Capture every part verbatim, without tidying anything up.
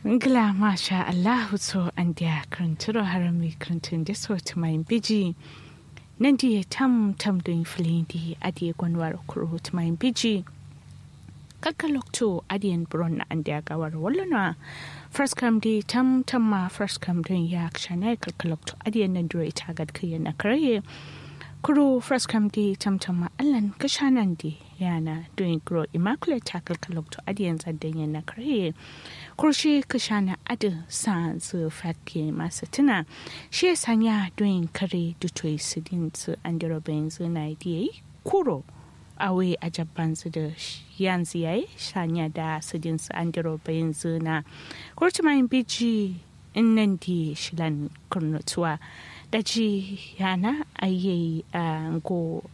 Ngla masha Allahu so andia kranturo harami krantun de so to my biji. Nandi tam tam doing flindi adi gwanwar kuro to my biji. Kakalokto adian bron andia gawar wallana. First come di tam tam ma first come doing yak shana kakalokto adian nandure tagad kiyana karaye. Kuro first come di tam tam ma allan kashanandi yana doing grow immaculate tackle kalokto adian zadenya na karaye. Kurshi kashana adu san zu fatke masu tuna shi sanya doing kare dutoi sidin su andiro benzu na idiyai kuro awe a jabban su da yanzu yayi sanya da sidin su andiro benzu na kurci mai biji in nan di shilan kurnutuwa da ji yana ayi go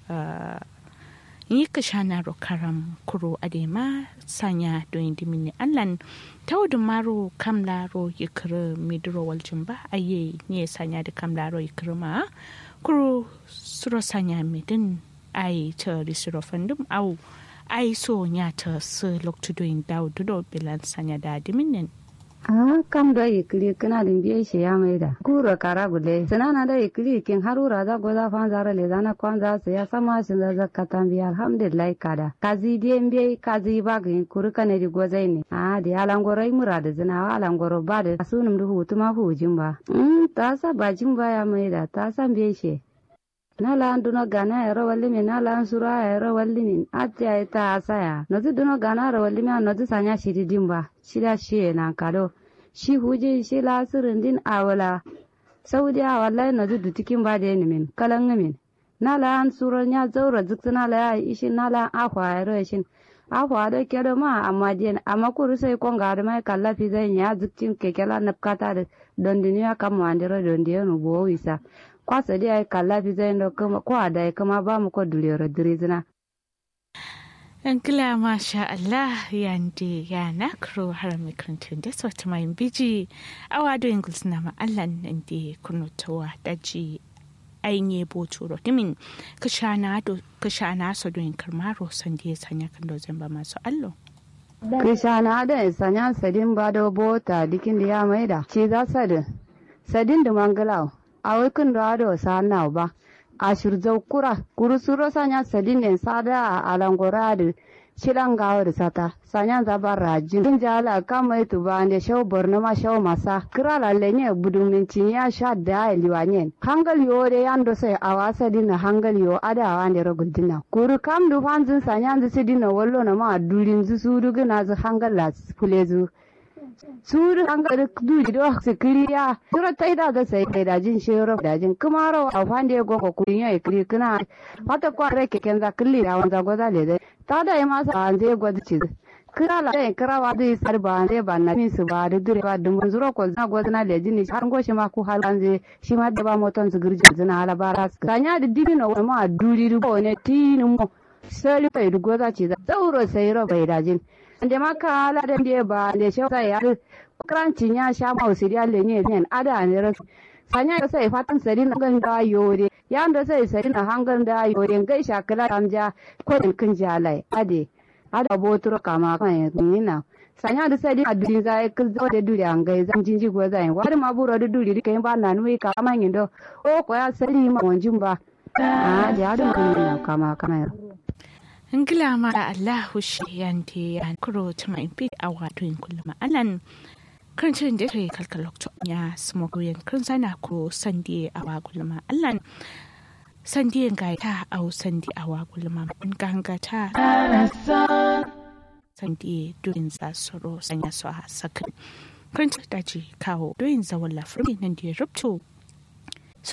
yi kashana ro karam kuro adema sanya doing dimini allan taudun maro kamlaro yikir midro waljimba aye ne sanya da kamlaro yikir ma kuro suro sanya midin ai ta risiro fandum au ai so nya ta su loktu doing daudu bilan sanya da diminin Ah, kam da ikili kana din biye shi ya mai da. Kura kara gule. Sanana da ikili kin harura da goza fan zara le zana kwanza sai ya sama shi da zakatan biya alhamdulillah kada. Kazi den biye kazi ba gin kuru kana di goza ne. Ah, di alangoro ai murada zina alangoro ba da sunum du hutu ma hujin ba. Mm, ta sa ba jin ba ya mai da ta san biye shi. Nala anduno gana ero walli mi nala ansura ero walli mi ati aita asaya nozi duno gana ero walli mi nozi sanya shiri dimba shida shiye nan kado shi huje shi la sirindin awala saudi awala nozi dutikin ba de min kalan min nala ansura nya zaura zuksuna la ya ishi nala ahwa ero ishin ahwa da kedo ma amma dien amma kuru sai konga da mai kallafi zai nya zuktin kekela napkata da dondiniya kamwandiro dondiyo bo wisa kwasa dai ai kalla fi zai da kuma kwa da kuma ba mu ko dulero dirizina Ankila masha Allah yandi ya nakro har mikrantun da sauti mai biji awado ingles na ma Allah ndi kunutowa daji ainye boturo dimin kashana do kashana so do karmaro sande sanya kan do zamba masu allo kashana da sanya sadin ba do bota dikin da ya maida ce za sadin sadin da mangalaw awakun da ado sana ba ashur zaukura kurusuro sanya sadinen sada alangora da shilanga da sata sanya zabar rajin din jala kama itu ba ande shaw borno ma shaw masa krala lenye budumin ya sha da liwanyen hangal yo de yando sai awasa dina hangal yo ada wande rogundina kuru kam du fanzin sanya zu sidina wallo na ma durin zu sudu gina zu hangal la fulezu suru an ga duji do sikiriya sura taida da sai da jin shero da jin kumaro a fande go ko kurin yayi kiri kana fata kwa reke kenza kulli da wanda goza le dai ta da ma sa an zai goza ci kira la dai kira wa dai sarba dai ba na min su ba da dure ba dum zuro ko na goza na le jin har go shi ma ku hal an zai shi ma da ba moton su girji zina ala bara sanya da dibino ma duri ko ne tinu mo sai bai goza ci zauro sai ro bai da jin ande maka ala den de ba de shauta ya kranci nya sha ma usiri alle ne ne ada ne ras sanya sai fatan sari na ganga yore ya anda sai sari na hangan da yore gai shakala amja ko din kin jalai ade ada boturo kama kan nina sanya da sai a duri zai kul zo da duri an gai zan jinji go zai wari ma buro da duri kai ba na nui kama ngindo o ko ya sari ma wanjin ba a da ada mun kama kama Ngila ma Allahu shi yanti ya kuro tuma in bi a wato in kullum alan kancin da kai kalkalokto ya smogoyen kan sana ko sandi a wa kullum alan sandi ga ta au sandi a wa kullum mun ganga ta sandi durin za soro sanya so ha sakin kancin da ji kawo doyin zawon lafri nan da ya rubto